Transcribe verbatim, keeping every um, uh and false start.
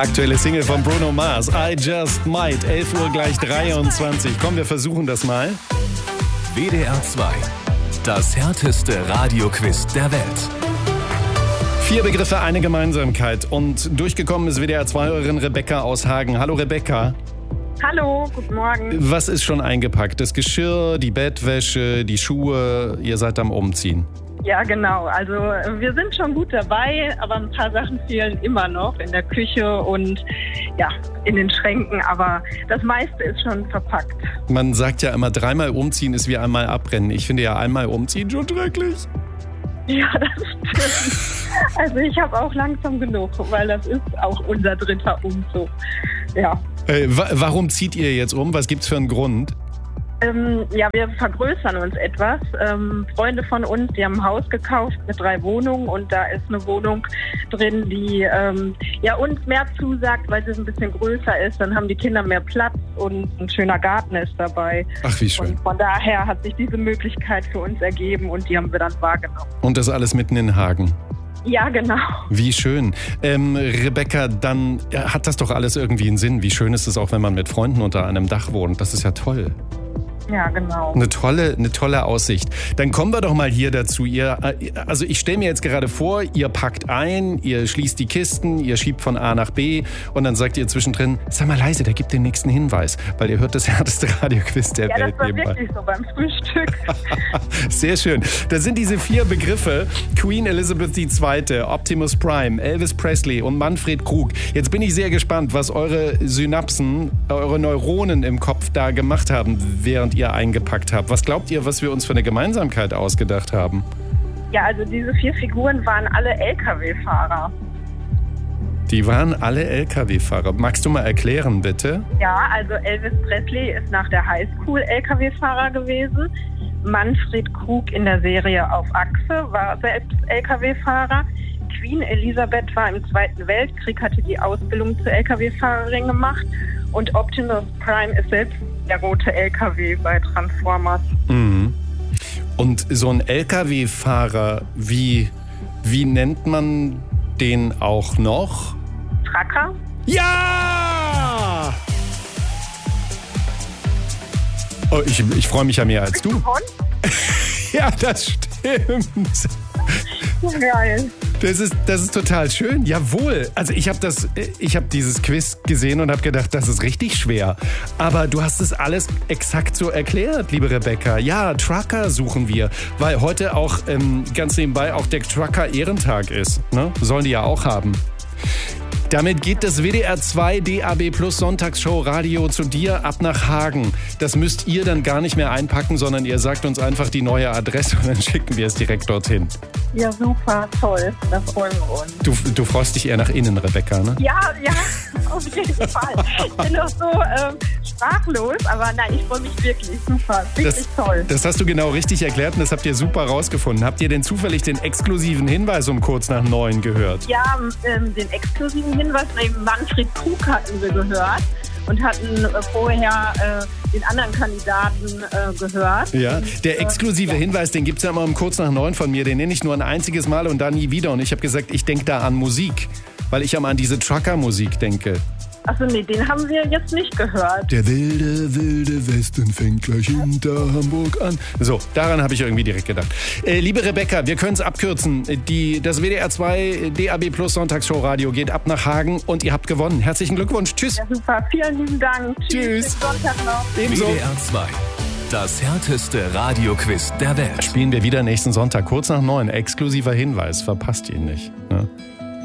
Aktuelle Single von Bruno Mars, I Just Might, elf Uhr gleich dreiundzwanzig. Komm, wir versuchen das mal. W D R zwei, das härteste Radioquiz der Welt. Vier Begriffe, eine Gemeinsamkeit. Und durchgekommen ist W D R zwei-Hörerin Rebecca aus Hagen. Hallo Rebecca. Hallo, guten Morgen. Was ist schon eingepackt? Das Geschirr, die Bettwäsche, die Schuhe, ihr seid am Umziehen. Ja, genau. Also wir sind schon gut dabei, aber ein paar Sachen fehlen immer noch in der Küche und ja, in den Schränken. Aber das meiste ist schon verpackt. Man sagt ja immer, dreimal umziehen ist wie einmal abbrennen. Ich finde ja einmal umziehen schon schrecklich. Ja, das stimmt. Also ich habe auch langsam genug, weil das ist auch unser dritter Umzug. Ja. Äh, wa- warum zieht ihr jetzt um? Was gibt's für einen Grund? Ähm, ja, wir vergrößern uns etwas. Ähm, Freunde von uns, die haben ein Haus gekauft mit drei Wohnungen und da ist eine Wohnung drin, die ähm, ja uns mehr zusagt, weil sie ein bisschen größer ist. Dann haben die Kinder mehr Platz und ein schöner Garten ist dabei. Ach, wie schön. Und von daher hat sich diese Möglichkeit für uns ergeben und die haben wir dann wahrgenommen. Und das alles mitten in Hagen. Ja, genau. Wie schön. Ähm, Rebecca, dann ja, hat das doch alles irgendwie einen Sinn. Wie schön ist es auch, wenn man mit Freunden unter einem Dach wohnt. Das ist ja toll. Ja, genau. Eine tolle, eine tolle Aussicht. Dann kommen wir doch mal hier dazu. Ihr, also ich stelle mir jetzt gerade vor, ihr packt ein, ihr schließt die Kisten, ihr schiebt von A nach B und dann sagt ihr zwischendrin, sei mal leise, der gibt den nächsten Hinweis, weil ihr hört das härteste Radioquiz der ja, Welt. Das war nebenbei. wirklich so beim Frühstück. Sehr schön. Das sind diese vier Begriffe. Queen Elizabeth die Zweite, Optimus Prime, Elvis Presley und Manfred Krug. Jetzt bin ich sehr gespannt, was eure Synapsen, eure Neuronen im Kopf da gemacht haben, während ihr eingepackt habt. Was glaubt ihr, was wir uns für eine Gemeinsamkeit ausgedacht haben? Ja, also diese vier Figuren waren alle L K W-Fahrer. Die waren alle L K W-Fahrer. Magst du mal erklären, bitte? Ja, also Elvis Presley ist nach der Highschool L K W-Fahrer gewesen. Manfred Krug in der Serie Auf Achse war selbst L K W-Fahrer. Queen Elizabeth war im Zweiten Weltkrieg, hatte die Ausbildung zur L K W-Fahrerin gemacht. Und Optimus Prime ist selbst der rote L K W bei Transformers. Mhm. Und so ein L K W-Fahrer, wie, wie nennt man den auch noch? Trucker? Ja! Oh, ich, ich freue mich ja mehr als du. Ja, das stimmt. Geil. Das ist, das ist total schön. Jawohl. Also ich habe das, ich habe dieses Quiz gesehen und habe gedacht, das ist richtig schwer. Aber du hast es alles exakt so erklärt, liebe Rebecca. Ja, Trucker suchen wir, weil heute auch ähm, ganz nebenbei auch der Trucker-Ehrentag ist. Ne? Sollen die ja auch haben. Damit geht das W D R zwei D A B Plus Sonntagsshow Radio zu dir ab nach Hagen. Das müsst ihr dann gar nicht mehr einpacken, sondern ihr sagt uns einfach die neue Adresse und dann schicken wir es direkt dorthin. Ja, super, toll. Da freuen wir uns. Du, du freust dich eher nach innen, Rebecca, ne? Ja, ja, auf jeden Fall. Ich bin doch so ähm, sprachlos, aber nein, ich freue mich wirklich. Super, richtig Das, toll. das hast du genau richtig erklärt und das habt ihr super rausgefunden. Habt ihr denn zufällig den exklusiven Hinweis um kurz nach neun gehört? Ja, ähm, den exklusiven Hinweis von Manfred Krug hatten wir gehört und hatten äh, vorher äh, den anderen Kandidaten äh, gehört. Ja, und, der exklusive äh, ja. Hinweis, den gibt's ja immer um kurz nach neun von mir. Den nenne ich nur ein einziges Mal und dann nie wieder. Und ich habe gesagt, ich denke da an Musik, weil ich ja mal an diese Trucker-Musik denke. Achso, nee, den haben wir jetzt nicht gehört. Der wilde, wilde Westen fängt gleich hinter Hamburg an. So, daran habe ich irgendwie direkt gedacht. Äh, liebe Rebecca, wir können es abkürzen. Die, das W D R zwei D A B Plus Sonntagsshow Radio geht ab nach Hagen und ihr habt gewonnen. Herzlichen Glückwunsch. Tschüss. Ja, super. Vielen lieben Dank. Tschüss. Bis Sonntag noch. Ebenso. W D R zwei, das härteste Radioquiz der Welt. Spielen wir wieder nächsten Sonntag kurz nach neun. Exklusiver Hinweis. Verpasst ihn nicht. Ne?